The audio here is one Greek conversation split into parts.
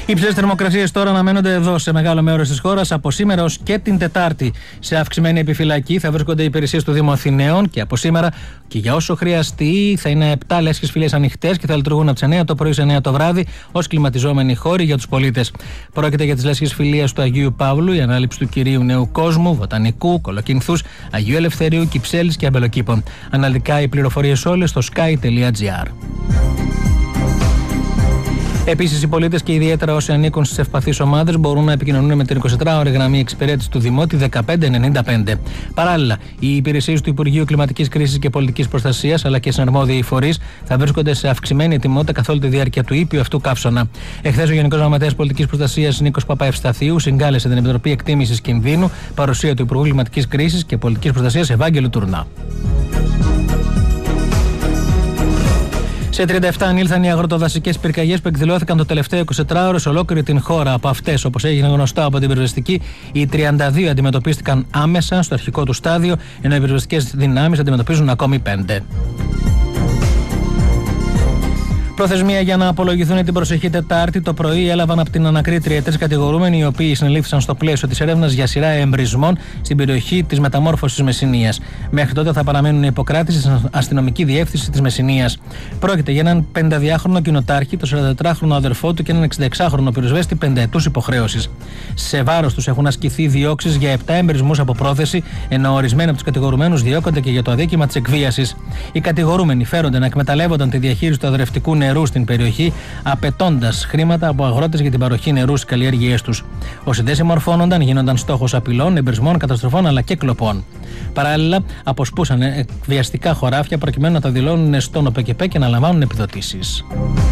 Υψηλές θερμοκρασίες τώρα αναμένονται εδώ σε μεγάλο μέρος της χώρας. Από σήμερα ως και την Τετάρτη σε αυξημένη επιφυλακή θα βρίσκονται οι υπηρεσίες του Δήμου Αθηναίων και από σήμερα και για όσο χρειαστεί θα είναι 7 λέσχες φυλές ανοιχτές και θα λειτουργούν από τις 9 το πρωί σε 9 το βράδυ ως κλιματιζόμενοι χώροι για τους πολίτες. Πρόκειται για τις λέσχες φιλίας του Αγίου Παύλου, η ανάληψη του Κυρίου Νέου Κόσμου, Βοτανικού, Κολοκυνθούς, Αγίου Ελευθερίου, Κυψέλης και Αμπελοκήπων. Αναλυτικά οι πληροφορίες όλες στο sky.gr. Επίσης, οι πολίτες και ιδιαίτερα όσοι ανήκουν στις ευπαθείς ομάδες μπορούν να επικοινωνούν με την 24ωρη γραμμή εξυπηρέτησης του Δημότη 1595. Παράλληλα, οι υπηρεσίες του Υπουργείου Κλιματικής Κρίσης και Πολιτικής Προστασίας αλλά και συναρμόδιοι φορείς θα βρίσκονται σε αυξημένη ετοιμότητα καθ' όλη τη διάρκεια του ήπιου αυτού καύσωνα. Εχθές, ο Γενικός Γραμματέας Πολιτικής Προστασίας Νίκος Παπαευσταθίου συγκάλεσε την Επιτροπή Εκτίμησης Κινδύνου, παρουσία του Υπουργού Κλιματικής Κρίσης και Πολιτικής Προστασίας Ευάγγελου Τουρνά. Σε 37 ανήλθαν οι αγροτοδασικές πυρκαγιές που εκδηλώθηκαν το τελευταίο 24ωρο σε ολόκληρη την χώρα. Από αυτές, όπως έγινε γνωστό από την πυροσβεστική, οι 32 αντιμετωπίστηκαν άμεσα στο αρχικό του στάδιο, ενώ οι πυροσβεστικές δυνάμεις αντιμετωπίζουν ακόμη 5. Προθεσμία για να απολογηθούν την προσεχή Τετάρτη το πρωί έλαβαν από την ανακρίτρια 3 κατηγορούμενοι, οι οποίοι συνελήφθησαν στο πλαίσιο της έρευνας για σειρά εμπρισμών στην περιοχή της Μεταμόρφωσης Μεσσηνίας. Μέχρι τότε θα παραμένουν υποκράτηση στην αστυνομική διεύθυνση της Μεσσηνίας. Πρόκειται για έναν 52χρονο κοινοτάρχη, το 44χρονο αδερφό του και έναν 66χρονο πυροσβέστη 5 ετούς υποχρέωσης. Σε βάρος τους έχουν ασκηθεί διώξεις για 7 εμπρισμούς από πρόθεση, ενώ ορισμένοι από τους κατηγορουμένους διώκονται και για το αδίκημα της εκβίασης. Οι κατηγορούμενοι φέρονται να εκμεταλλεύονταν τη διαχείριση του αδρευτικού νερού στην περιοχή, απαιτώντας χρήματα από αγρότες για την παροχή νερού στις καλλιέργειές τους. Όσοι δεν συμμορφώνονταν γίνονταν στόχος απειλών, εμπρισμών, καταστροφών αλλά και κλοπών. Παράλληλα, αποσπούσαν εκβιαστικά χωράφια προκειμένου να τα δηλώνουν στον ΟΠΕΚΕΠΕ και να λαμβάνουν επιδοτήσεις.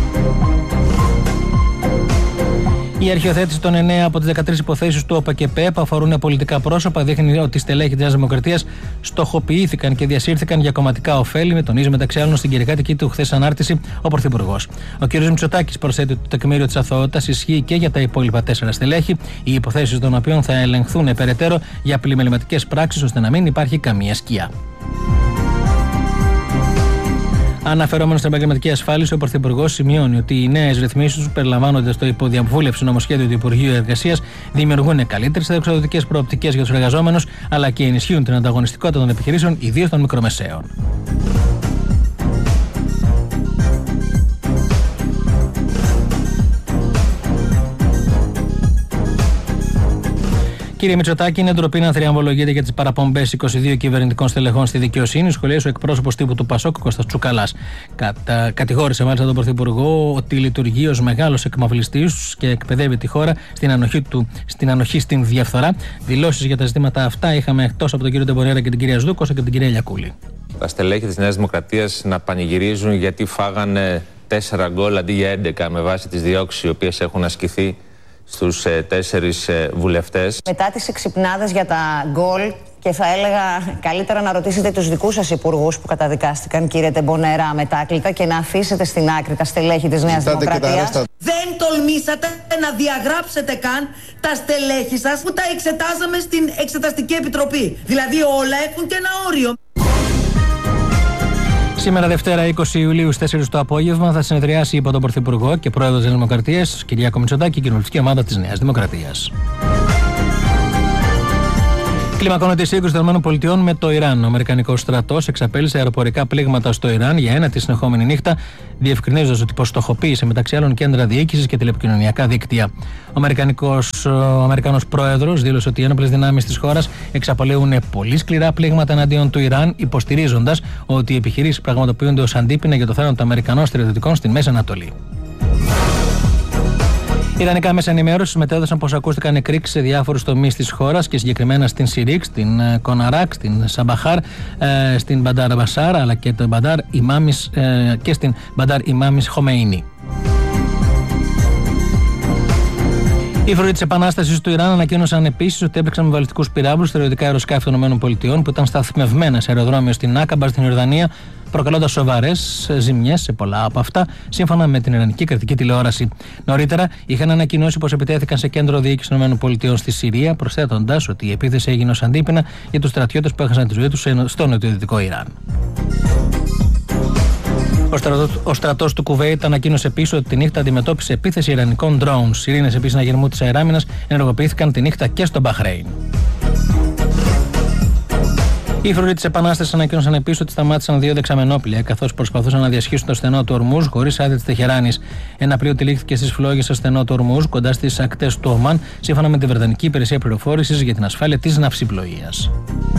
Η αρχιοθέτηση των 9 από τις 13 υποθέσεις του ΟΠΕΚΕΠΕ που αφορούν πολιτικά πρόσωπα δείχνει ότι οι στελέχοι της Νέας Δημοκρατίας στοχοποιήθηκαν και διασύρθηκαν για κομματικά ωφέλη, με τονίζει μεταξύ άλλων στην κυριακάτικη του χθες ανάρτηση ο Πρωθυπουργός. Ο κ. Μητσοτάκης προσθέτει ότι το τεκμήριο της αθωότητας ισχύει και για τα υπόλοιπα 4 στελέχη, οι υποθέσεις των οποίων θα ελεγχθούν περαιτέρω για πλημεληματικές πράξεις ώστε να μην υπάρχει καμία σκιά. Αναφερόμενο στην επαγγελματική ασφάλιση, ο Πρωθυπουργός σημειώνει ότι οι νέες ρυθμίσεις που περιλαμβάνονται στο υποδιαβούλευση νομοσχέδιο του Υπουργείου Εργασίας δημιουργούν καλύτερες εξοδοτικές προοπτικές για τους εργαζόμενους, αλλά και ενισχύουν την ανταγωνιστικότητα των επιχειρήσεων, ιδίως των μικρομεσαίων. Κύριε Μητσοτάκη, είναι ντροπή να θριαμβολογείτε για τις παραπομπές 22 κυβερνητικών στελεχών στη δικαιοσύνη, σχολίασε ο εκπρόσωπος τύπου του Πασόκ, Κώστας Τσουκαλάς. Κατηγόρησε μάλιστα τον Πρωθυπουργό ότι λειτουργεί ως μεγάλος εκμαυλιστής και εκπαιδεύει τη χώρα στην ανοχή στην διαφθορά. Δηλώσεις για τα ζητήματα αυτά είχαμε εκτός από τον κύριο Ντεμπορέρα και την κυρία Σδούκο, όσο και την κυρία Λιακούλη. Τα στελέχη της Νέας Δημοκρατίας να πανηγυρίζουν γιατί φάγανε 4 γκολ αντί για 11 με βάση τις διώξεις οι οποίες έχουν ασκηθεί στους 4 βουλευτές. Μετά τις εξυπνάδες για τα γκολ, και θα έλεγα καλύτερα να ρωτήσετε τους δικούς σας υπουργούς που καταδικάστηκαν, κύριε Τεμπονέρα, μετάκλητα, και να αφήσετε στην άκρη τα στελέχη της Νέας Δημοκρατίας. Δεν τολμήσατε να διαγράψετε καν τα στελέχη σας που τα εξετάζαμε στην Εξεταστική Επιτροπή. Δηλαδή όλα έχουν και ένα όριο. Σήμερα, Δευτέρα 20 Ιουλίου, στις 4 το απόγευμα, θα συνεδριάσει υπό τον Πρωθυπουργό και Πρόεδρο της Δημοκρατίας, Κυριάκο Μητσοτάκη, η κοινοβουλευτική ομάδα της Νέας Δημοκρατίας. Κλιμακώνεται η σύγκρουση των ΗΠΑ με το Ιράν. Ο Αμερικανικός στρατός εξαπέλυσε αεροπορικά πλήγματα στο Ιράν για 1η συνεχόμενη νύχτα, διευκρινίζοντας ότι υποστοχοποίησε μεταξύ άλλων κέντρα διοίκησης και τηλεπικοινωνιακά δίκτυα. Ο Αμερικανός πρόεδρος δήλωσε ότι οι ένοπλες δυνάμεις της χώρας εξαπολύουν πολύ σκληρά πλήγματα εναντίον του Ιράν, υποστηρίζοντας ότι οι επιχειρήσεις πραγματοποιούνται ως αντίπεινα για το θάνατο των Αμερικανών στρατιωτικών στην Μέση Ανατολή. Ιρανικά μέσα ενημέρωσης μετέδωσαν πως ακούστηκαν εκρήξεις σε διάφορους τομείς της χώρας και συγκεκριμένα στην Σιρίκ, στην Κοναράκ, στην Σαμπαχάρ, στην Μπαντάρ Μπασάρ αλλά και στην Μπαντάρ Ιμάμις Χομεϊνί. Οι φρουροί της Επανάστασης του Ιράν ανακοίνωσαν επίσης ότι έπαιξαν με βαλιστικούς πυράβλους στερεωτικά αεροσκάφη των ΗΠΑ που ήταν σταθμευμένα σε αεροδρόμιο στην Άκαμπα στην Ιορδανία, προκαλώντας σοβαρές ζημιές σε πολλά από αυτά, σύμφωνα με την Ιρανική κρατική τηλεόραση. Νωρίτερα είχαν ανακοινώσει πως επιτέθηκαν σε κέντρο διοίκησης των ΗΠΑ στη Συρία, προσθέτοντας ότι η επίθεση έγινε ως αντίπεινα για τους στρατιώτες που έχασαν τη ζωή τους στο νοτιοδυτικό Ιράν. Ο στρατός του Κουβέιτ ανακοίνωσε επίσης ότι τη νύχτα αντιμετώπισε επίθεση ιρανικών drones. Σιρήνες επίσης συναγερμού της αεράμινας ενεργοποιήθηκαν τη νύχτα και στο Μπαχρέιν. Οι φρουροί της Επανάστασης ανακοίνωσαν επίσης ότι σταμάτησαν 2 δεξαμενόπλια καθώς προσπαθούσαν να διασχίσουν το στενό του Ορμούζ χωρίς άδεια της Τεχεράνης. Ένα πλοίο τυλίχθηκε στις φλόγες στο στενό του Ορμούζ κοντά στις ακτές του Ομάν, σύμφωνα με την Βρετανική Υπηρεσία Πληροφόρησης για την ασφάλεια της ναυσιπλοείας.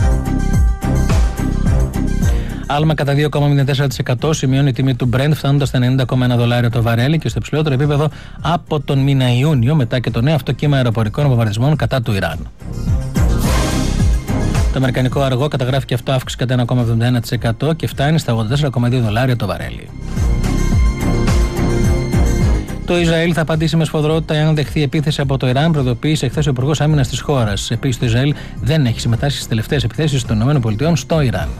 Άλμα κατά 2,04% σημειώνει η τιμή του Brent, φτάνοντας στα $90,1 το βαρέλι και στο υψηλότερο επίπεδο από τον μήνα Ιούνιο, μετά και το νέο αυτό κύμα αεροπορικών βομβαρδισμών κατά του Ιράν. Το αμερικανικό αργό καταγράφει και αυτό αύξηση κατά 1,71% και φτάνει στα $84,2 το βαρέλι. Το Ισραήλ θα απαντήσει με σφοδρότητα εάν δεχθεί επίθεση από το Ιράν, προειδοποίησε χθες ο Υπουργός Άμυνας της χώρας. Επίσης, το Ισραήλ δεν έχει συμμετάσχει στις τελευταίες επιθέσεις των ΗΠΑ στο Ιράν.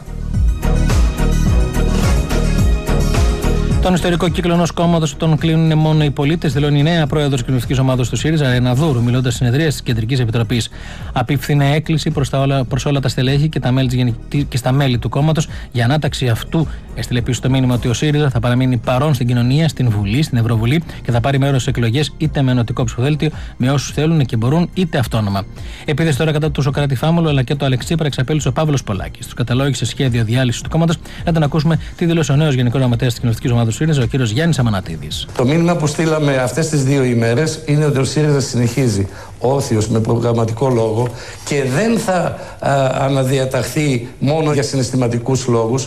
Τον ιστορικό κύκλο ενός κόμματος τον κλείνουν μόνο οι πολίτες, δηλώνει η νέα πρόεδρος κοινοβουλευτικής ομάδας του ΣΥΡΙΖΑ, Ρένα Δούρου, μιλώντας στη συνεδρία της Κεντρικής Επιτροπής. Απίφθινε έκκληση προς όλα τα στελέχη και στα μέλη του κόμματος για ανάταξη αυτού. Έστειλε επίσης το μήνυμα ότι ο ΣΥΡΙΖΑ θα παραμείνει παρόν στην κοινωνία, στην Βουλή, στην Ευρωβουλή και θα πάρει μέρος σε εκλογές είτε με ενωτικό ψηφοδέλτιο με όσους θέλουν και μπορούν, είτε αυτόνομα. Επίθεση τώρα κατά του Σωκράτη Φάμολου αλλά και του Αλεξίπρα εξαπέλυσε ο Παύλος Πολάκης. Τους καταλόγησε σχέδιο διάλυσης του κόμματος. Να τον ακούσουμε τι δήλωσε ο νέος Γενικός Γραμματέας της Κοινοβουλευτικής Ομάδας του ΣΥΡΙΖΑ, ο κύριος Γιάννης Αμανατίδης. Το μήνυμα που στείλαμε αυτές τις 2 ημέρες είναι ότι ο ΣΥΡΙΖΑ συνεχίζει όρθιος με προγραμματικό λόγο και δεν θα αναδιαταχθεί μόνο για συναισθηματικούς λόγους.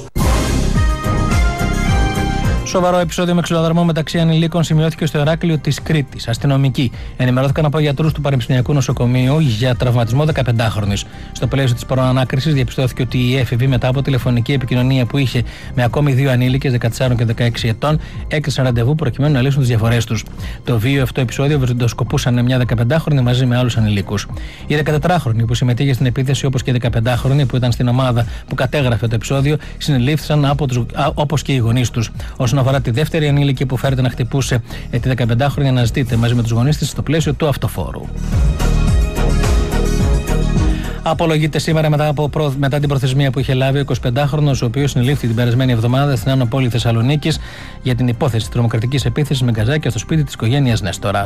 Σοβαρό επεισόδιο με ξυλοδαρμό μεταξύ ανηλίκων σημειώθηκε στο Ηράκλειο της Κρήτης. Αστυνομικοί ενημερώθηκαν από γιατρούς του Πανεπιστημιακού Νοσοκομείου για τραυματισμό 15χρονης. Στο πλαίσιο της προανάκρισης διαπιστώθηκε ότι η έφηβη, μετά από τηλεφωνική επικοινωνία που είχε με ακόμη 2 ανήλικες 14 και 16 ετών, έκλεισαν ραντεβού προκειμένου να λύσουν τις διαφορές τους. Το βίαιο αυτό επεισόδιο βρισκόντουσαν μια 15χρονη μαζί με άλλους ανηλίκους. Η 14χρονη που συμμετείχε στην επίθεση, όπως και η 15χρονη που ήταν στην ομάδα που κατέγραφε το επεισόδιο, συνελήφθησαν όπως και οι γονείς τους. Όσον αφορά τη δεύτερη ανήλικη που φέρεται να χτυπούσε τη 15χρονη, αναζητείται μαζί με τους γονείς της στο πλαίσιο του αυτοφόρου. Απολογείται σήμερα μετά την προθεσμία που είχε λάβει ο 25χρονος, ο οποίος συνελήφθη την περασμένη εβδομάδα στην Άνω Πόλη Θεσσαλονίκης για την υπόθεση της τρομοκρατικής επίθεσης με γκαζάκια στο σπίτι της οικογένειας Νέστορα.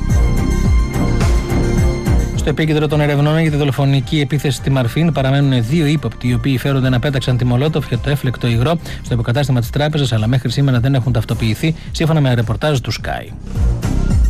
Στο επίκεντρο των ερευνών για τη δολοφονική επίθεση στη Μαρφίν παραμένουν 2 ύποπτοι, οι οποίοι φέρονται να πέταξαν τη μολότοφ και το έφλεκτο υγρό στο υποκατάστημα της τράπεζας, αλλά μέχρι σήμερα δεν έχουν ταυτοποιηθεί, σύμφωνα με ρεπορτάζ του Sky.